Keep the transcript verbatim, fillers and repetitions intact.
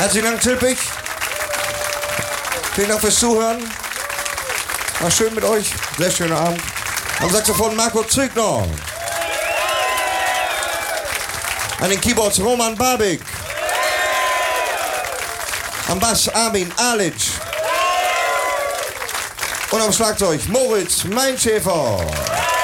Herzlichen Dank, Tilpich. Vielen Dank fürs Zuhören. War schön mit euch. Sehr schöner Abend. Am Saxophon Marco Zügner. An den Keyboards Roman Babik. Am Bass Armin Alic. Und am Schlagzeug Moritz Meinschäfer.